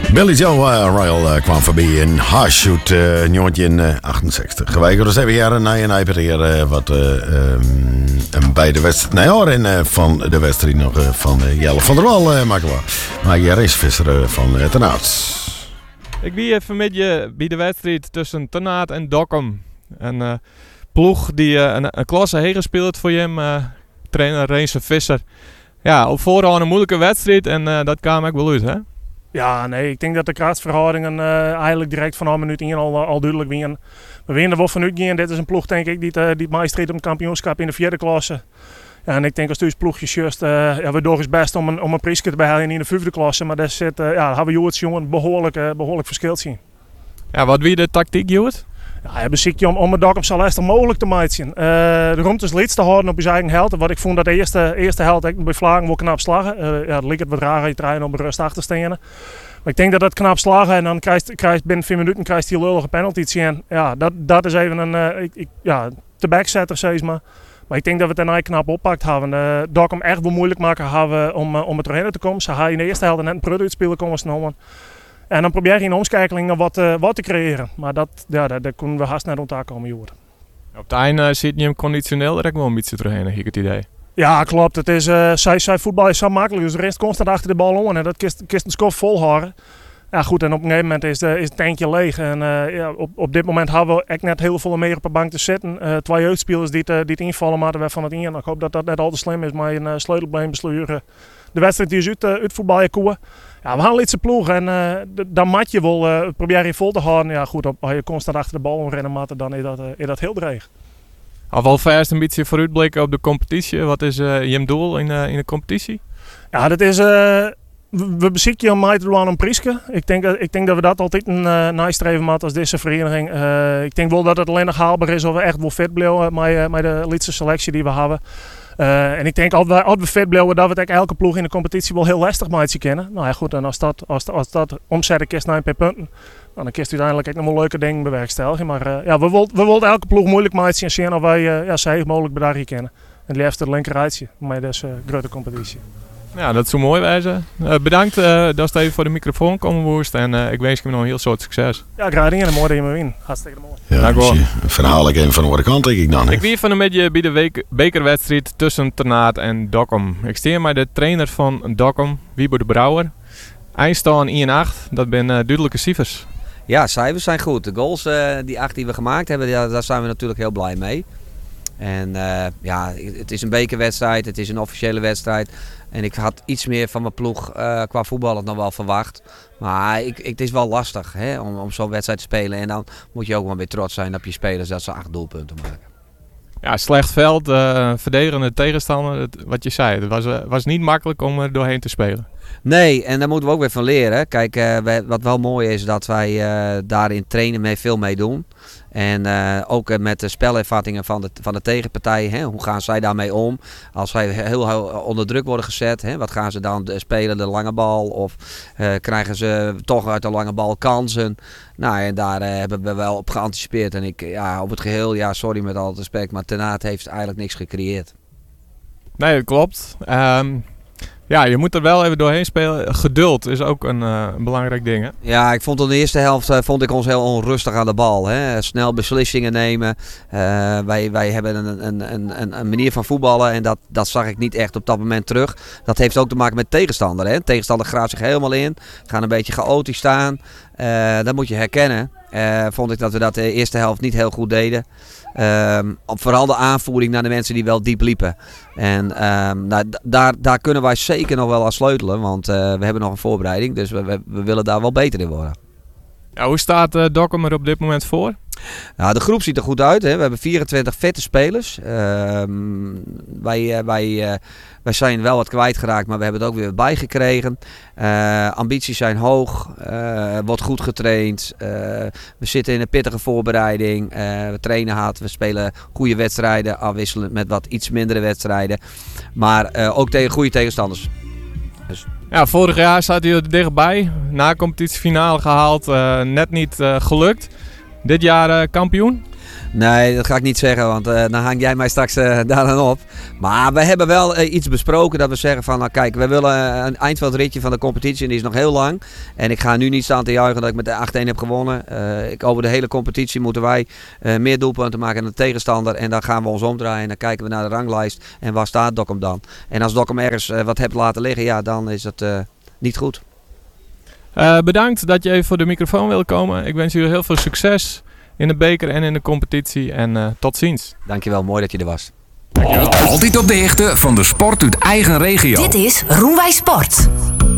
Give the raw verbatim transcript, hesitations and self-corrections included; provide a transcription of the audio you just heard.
Billy Joe uh, Royal uh, kwam voorbij in Harshoot uh, negentien achtenzestig. Wij gaan dus even jaren na en hypereren uh, wat uh, um, bij de wedstrijd. Nou ja, en uh, van de wedstrijd nog uh, van uh, Jelle van der Wal uh, maken we. Maar jij racevisser uh, van uh, Ternaads. Ik ben even met je bij de wedstrijd tussen Ternaads en Dokkum. Een uh, ploeg die uh, een, een klasse heen gespeeld voor je, uh, trainer Reense Visser. Ja, op voorhand een moeilijke wedstrijd en uh, dat kwam ook wel uit, hè? Ja, nee, ik denk dat de krachtsverhoudingen uh, eigenlijk direct vanaf minuut één al, al duidelijk waren. We winnen er wel vanuit gaan. Dit is een ploeg, denk ik, die, uh, die mij strijdt om het kampioenschap in de vierde klasse. Ja, en ik denk als thuis ploegjes juist, uh, ja, we doen het best om een, om een prijsje te behalen in de vijfde klasse. Maar daar zit, uh, ja, hebben Joerts jongen behoorlijk, uh, behoorlijk verschil zien. Ja, wat wie de tactiek, Joert? Ja, hij beziekt je om, om het dak op zo lastig mogelijk te maken. Uh, de ruimte is leeds te houden op je eigen held. Wat ik vond dat de eerste, eerste held ik bij Vlagen wel knap slagen. Uh, ja, het lijkt het wat raar, je trein op de rust achter te staan. Maar ik denk dat dat knap slagen en dan krijgt, krijgt binnen vier minuten krijgt hij lullige penalties in. Ja, dat, dat is even een uh, ik, ik, ja, te backsetter, zeg maar. Maar ik denk dat we het daarna knap oppakt hebben. Uh, Dak hem echt wel moeilijk maken hebben om, uh, om het erin te komen. Ze gaan in de eerste helft net een prut uitspelen komen snel. En dan probeer je in omschakeling wat, uh, wat te creëren. Maar dat, ja, daar, daar kunnen we haast net ontdaan komen, Joert. Op het einde uh, zit je hem conditioneel direct wel een beetje terugheen, heb ik het idee. Ja, klopt. Het is, uh, zij, zij voetbal is zo makkelijk. Dus de rest constant achter de bal om. En dat kist, kist een skof volhouden. Ja, goed. En op een gegeven moment is, de, is het tankje leeg. En uh, ja, op, op dit moment hebben we echt net heel veel meer op de bank te zitten. Uh, twee jeugdspelers die, uh, die het invallen, maar we van het in. Ik hoop dat dat net al te slim is. Maar een uh, sleutelbeen besluren. De wedstrijd die is uit, uh, uit voetballen koeien. Ja, we gaan lietse ploeg en uh, dan mat je wel uh, probeer je vol te houden. Ja, goed, als je constant achter de bal omrennen maat, dan is dat, uh, is dat heel dreig. Alvast een beetje vooruitblikken op de competitie. Wat is uh, je doel in, uh, in de competitie? Ja, dat is. Uh, we, we bezieken een meid aan een prijsje. Ik denk, uh, ik denk dat we dat altijd een uh, nastreven maken als deze vereniging. Uh, ik denk wel dat het alleen nog haalbaar is of we echt wel fit blijven met, uh, met de lietse selectie die we hebben. Uh, en ik denk als we, als we fit blijven dat we het elke ploeg in de competitie wel heel lastig maken kennen. Nou ja, goed, en als dat, als, als dat omzetten kist naar een paar punten, dan kist u uiteindelijk nog wel leuke dingen bewerkstelligen. Maar uh, ja, we willen we wil elke ploeg moeilijk maken en zien of wij uh, ja, zo mogelijk bedacht kennen. En het liefst het linkeruitje, maar deze uh, grote competitie. Ja, dat zou mooi wijzen. Uh, bedankt uh, dat je even voor de microfoon komen woest en uh, ik wens je nog een heel soort succes. Ja, graag gedaan en mooi dat je me wint. Hartstikke mooi. Ja, dus een verhaal even van de andere kant, denk ik dan. Hè? Ik weer van een beetje bij de week, bekerwedstrijd tussen Ternaads en Dokkum. Ik steer bij de trainer van Dokkum, Wiebo de Brouwer. Eindstand één acht, dat zijn uh, duidelijke cijfers. Ja, cijfers zijn goed. De goals, uh, die acht die we gemaakt hebben, ja, daar zijn we natuurlijk heel blij mee. En uh, ja, het is een bekerwedstrijd, het is een officiële wedstrijd. En ik had iets meer van mijn ploeg uh, qua voetbal nog wel verwacht. Maar ik, ik, het is wel lastig hè, om, om zo'n wedstrijd te spelen. En dan moet je ook wel weer trots zijn op je spelers dat ze acht doelpunten maken. Ja, slecht veld, uh, verdedigende tegenstander. Het, wat je zei, het was, uh, was niet makkelijk om er doorheen te spelen. Nee, en daar moeten we ook weer van leren. Kijk, uh, wij, wat wel mooi is dat wij uh, daarin trainen mee veel mee doen. En uh, ook uh, met de spelervattingen van de, van de tegenpartij. Hè? Hoe gaan zij daarmee om? Als zij heel, heel onder druk worden gezet. Hè? Wat gaan ze dan spelen? De lange bal? Of uh, krijgen ze toch uit de lange bal kansen? Nou, en daar uh, hebben we wel op geanticipeerd. En ik, ja, op het geheel, ja, sorry met al het respect. Maar Ternaads heeft eigenlijk niks gecreëerd. Nee, dat klopt. Um... Ja, je moet er wel even doorheen spelen. Geduld is ook een, uh, een belangrijk ding. Hè? Ja, ik vond in de eerste helft uh, vond ik ons heel onrustig aan de bal. Hè? Snel beslissingen nemen. Uh, wij, wij hebben een, een, een, een manier van voetballen en dat, dat zag ik niet echt op dat moment terug. Dat heeft ook te maken met tegenstander. Hè? Tegenstander graaft zich helemaal in. Gaan een beetje chaotisch staan. Uh, dat moet je herkennen. Uh, vond ik dat we dat de eerste helft niet heel goed deden. Um, vooral de aanvoering naar de mensen die wel diep liepen. En um, nou, d- daar, daar kunnen wij zeker nog wel aan sleutelen. Want uh, we hebben nog een voorbereiding. Dus we, we, we willen daar wel beter in worden. Ja, hoe staat uh, Dokkum er op dit moment voor? Nou, de groep ziet er goed uit. Hè. We hebben vierentwintig vette spelers. Uh, wij, uh, wij, uh, wij zijn wel wat kwijtgeraakt, maar we hebben het ook weer bijgekregen. Uh, ambities zijn hoog. Uh, wordt goed getraind. Uh, we zitten in een pittige voorbereiding. Uh, we trainen hard. We spelen goede wedstrijden. Afwisselend met wat iets mindere wedstrijden. Maar uh, ook tegen goede tegenstanders. Dus. Ja, vorig jaar zat hij er dichtbij. Na competitiefinale gehaald. Uh, net niet uh, gelukt. Dit jaar uh, kampioen? Nee, dat ga ik niet zeggen, want uh, dan hang jij mij straks uh, daar dan op. Maar we hebben wel uh, iets besproken dat we zeggen van, nou kijk, we willen uh, een eindveldritje van de competitie en die is nog heel lang. En ik ga nu niet staan te juichen dat ik met de acht-een heb gewonnen. Uh, ik, over de hele competitie moeten wij uh, meer doelpunten maken dan de tegenstander. En dan gaan we ons omdraaien en dan kijken we naar de ranglijst en waar staat Dokkum dan. En als Dokkum ergens uh, wat hebt laten liggen, ja, dan is het uh, niet goed. Uh, bedankt dat je even voor de microfoon wil komen. Ik wens jullie heel veel succes in de beker en in de competitie. En uh, tot ziens. Dankjewel, mooi dat je er was. Dankjewel. Altijd op de hoogte van de sport uit eigen regio. Dit is Roenwij Sport.